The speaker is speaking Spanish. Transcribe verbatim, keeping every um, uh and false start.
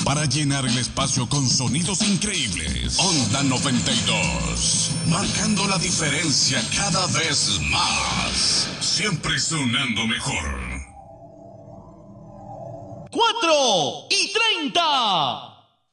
para llenar el espacio con sonidos increíbles. Onda noventa y dos, marcando la diferencia cada vez más. Siempre sonando mejor. ¡Cuatro y treinta!